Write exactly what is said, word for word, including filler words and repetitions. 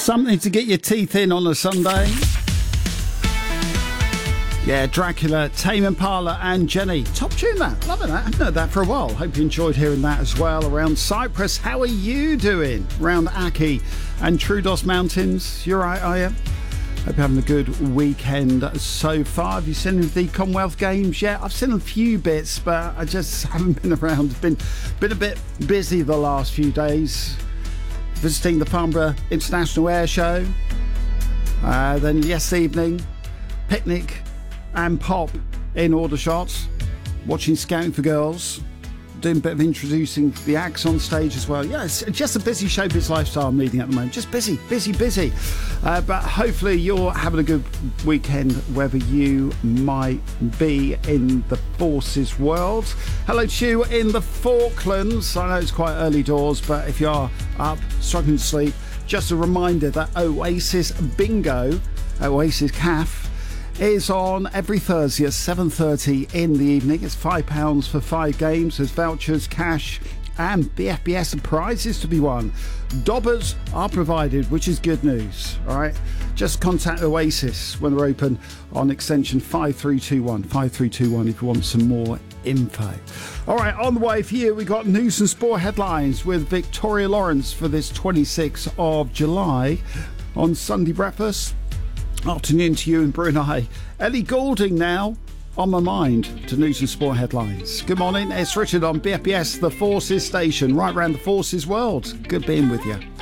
Something to get your teeth in on a Sunday. Yeah, Dracula, Tame Impala and Jenny. Top tune that. Loving that. I haven't heard that for a while. Hope you enjoyed hearing that as well. Around Cyprus, how are you doing? Around Aki and Troodos Mountains. You're right, are you? Hope you're having a good weekend so far. Have you seen the Commonwealth Games yet? I've seen a few bits, but I just haven't been around. It's been, been a bit busy the last few days. Visiting the Farnborough International Air Show. Uh, then yesterday evening, picnic and pop in Aldershot, watching Scouting for Girls, doing a bit of introducing the acts on stage as well. Yeah, it's just a busy showbiz lifestyle I'm leading at the moment. Just busy, busy, busy. Uh, but hopefully you're having a good weekend wherever you might be in the forces world. Hello to you in the Falklands. I know it's quite early doors, but if you are up, struggling to sleep, just a reminder that Oasis Bingo, Oasis C A F, is on every Thursday at seven thirty in the evening. It's five pounds for five games. There's vouchers, cash and B F B S and prizes to be won. Dobbers are provided, which is good news. All right, just contact Oasis when they're open on extension five three two one, five three two one if you want some more info. All right, on the way for you, we got news and sport headlines with Victoria Lawrence for this twenty-sixth of July on Sunday Breakfast. Afternoon to you in Brunei. Ellie Goulding now on my mind to news and sport headlines. Good morning, it's Richard on B F B S, the Forces station, right round the Forces world. Good being with you.